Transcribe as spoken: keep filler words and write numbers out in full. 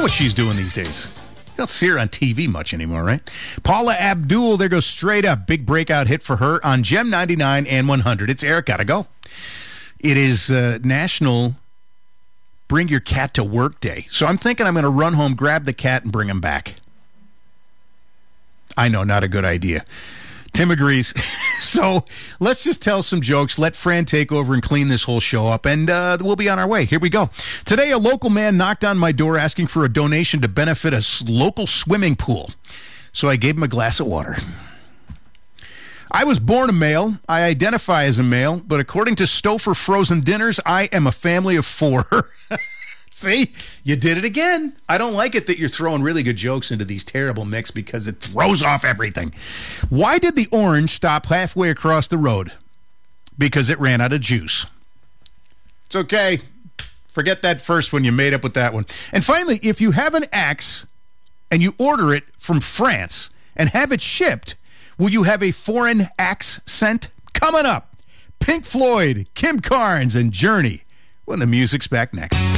wonder what she's doing these days. You don't see her on T V much anymore, right? Paula Abdul, there goes Straight Up. Big breakout hit for her on Gem ninety-nine and one hundred. It's Eric, gotta go. It is uh, National Bring Your Cat to Work Day. So I'm thinking I'm going to run home, grab the cat, and bring him back. I know, not a good idea. Tim agrees. So let's just tell some jokes. Let Fran take over and clean this whole show up, and uh, we'll be on our way. Here we go. Today, a local man knocked on my door asking for a donation to benefit a s- local swimming pool. So I gave him a glass of water. I was born a male. I identify as a male, but according to Stouffer Frozen Dinners, I am a family of four. See, you did it again. I don't like it that you're throwing really good jokes into these terrible mix because it throws off everything. Why did the orange stop halfway across the road? Because it ran out of juice. It's okay. Forget that first one. You made up with that one. And finally, if you have an axe and you order it from France and have it shipped, will you have a foreign axe sent? Coming up, Pink Floyd, Kim Carnes, and Journey. When the music's back next.